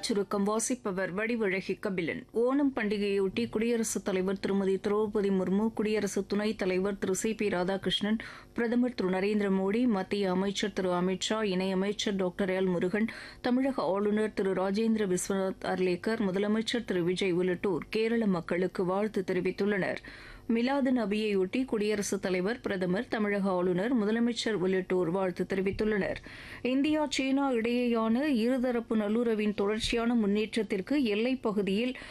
சுருக்கம் வாசிப்பவர் வடிவழகி கபிலன். ஓணம் பண்டிகையொட்டி குடியரசுத் தலைவர் திருமதி திரௌபதி முர்மு, குடியரசு துணைத் தலைவர் திரு சி.பி. ராதாகிருஷ்ணன், பிரதமர் திரு நரேந்திர மோடி, மத்திய அமைச்சர் திரு அமித் ஷா, இணையமைச்சர் டாக்டர் எல் முருகன், தமிழக ஆளுநர் திரு ராஜேந்திர விஸ்வநாத் அர்லேக்கர், முதலமைச்சர் திரு விஜய் உள்ளிட்டோர் கேரள மக்களுக்கு வாழ்த்து தெரிவித்துள்ளனர். மிலாது நபியையொட்டி குடியரசுத் தலைவர், பிரதமர், தமிழக ஆளுநர், முதலமைச்சர் உள்ளிட்டோர் வாழ்த்து தெரிவித்துள்ளனர். இந்தியா சீனா இடையேயான இருதரப்பு நல்லுறவின் தொடர்ச்சியான முன்னேற்றத்திற்கு எல்லைப் பகுதியில்